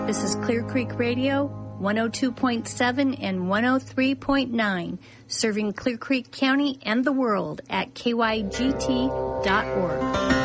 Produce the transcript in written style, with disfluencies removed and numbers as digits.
This is Clear Creek Radio, 102.7 and 103.9, serving Clear Creek County and the world at kygt.org.